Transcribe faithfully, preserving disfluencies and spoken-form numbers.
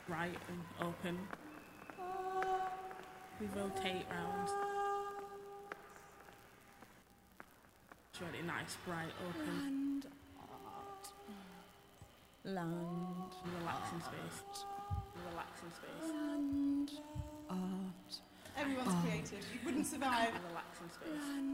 bright and open. We rotate round. It's really nice, bright, open. Land art. Land. Relaxing space. Relaxing space. Land art. Everyone's creative. You wouldn't survive. Relaxing space.